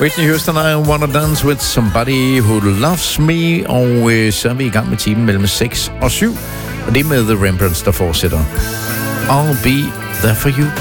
Whitney Houston, I Wanna Dance With Somebody Who Loves Me. Og så er vi i gang med timen mellem 6 og 7. Og det er med The Rembrandts, der fortsætter. I'll be there for you.